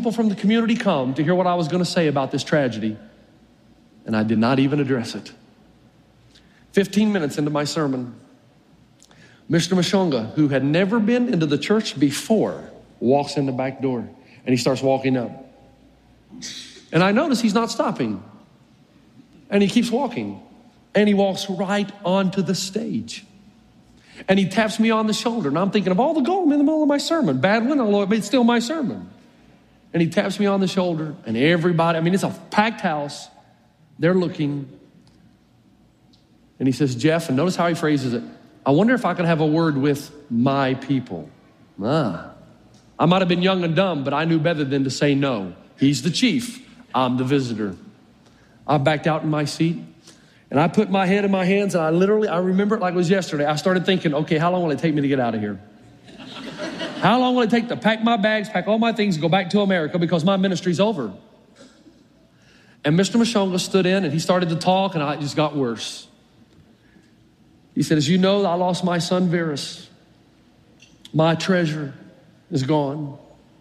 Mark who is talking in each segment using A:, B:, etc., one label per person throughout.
A: people from the community come to hear what I was going to say about this tragedy, and I did not even address it. 15 minutes into my sermon, Mr. Mashonga, who had never been into the church before, walks in the back door, and he starts walking up. And I notice he's not stopping. And he keeps walking. And he walks right onto the stage. And he taps me on the shoulder. And I'm thinking of all the gold in the middle of my sermon. Bad one, although it's still my sermon. And he taps me on the shoulder. And everybody, it's a packed house. They're looking. And he says, Jeff, and notice how he phrases it, I wonder if I could have a word with my people. I might have been young and dumb, but I knew better than to say no. He's the chief. I'm the visitor. I backed out in my seat, and I put my head in my hands, and I remember it like it was yesterday. I started thinking, okay, how long will it take me to get out of here? How long will it take to pack my bags, pack all my things, and go back to America because my ministry's over? And Mr. Mashonga stood in, and he started to talk, and it just got worse. He said, as you know, I lost my son, Virus. My treasure is gone.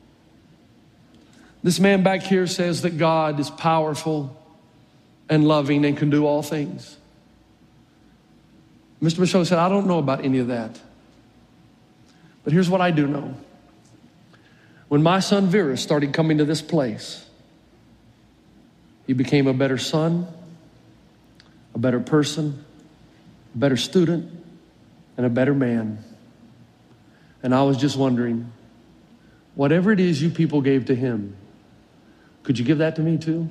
A: This man back here says that God is powerful and loving and can do all things. Mr. Mashonga said, I don't know about any of that. But here's what I do know. When my son Virus started coming to this place, he became a better son, a better person, a better student, and a better man. And I was just wondering, whatever it is you people gave to him, could you give that to me too?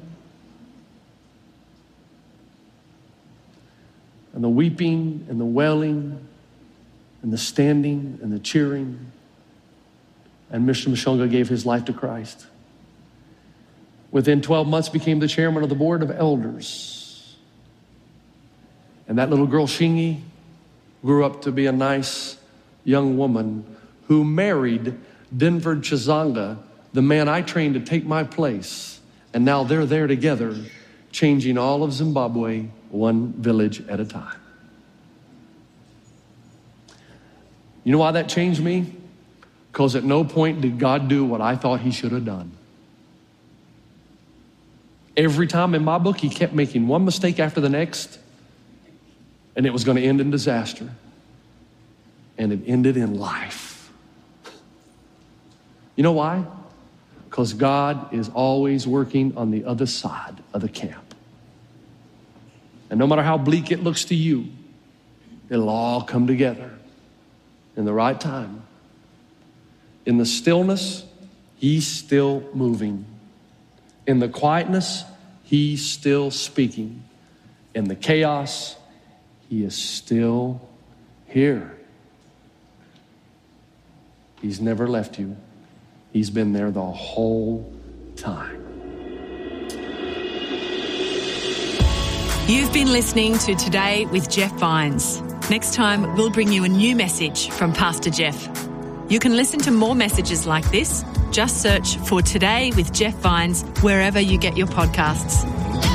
A: And the weeping and the wailing and the standing and the cheering. And Mr. Mashonga gave his life to Christ. Within 12 months, became the chairman of the board of elders. And that little girl, Shingi, grew up to be a nice young woman who married Denver Chizanga, the man I trained to take my place. And now they're there together, changing all of Zimbabwe one village at a time. You know why that changed me? Because at no point did God do what I thought he should have done. Every time in my book, he kept making one mistake after the next, and it was going to end in disaster. And it ended in life. You know why? Because God is always working on the other side of the camp. And no matter how bleak it looks to you, it'll all come together in the right time. In the stillness, he's still moving. In the quietness, he's still speaking. In the chaos, he is still here. He's never left you. He's been there the whole time.
B: You've been listening to Today with Jeff Vines. Next time, we'll bring you a new message from Pastor Jeff. You can listen to more messages like this. Just search for Today with Jeff Vines wherever you get your podcasts.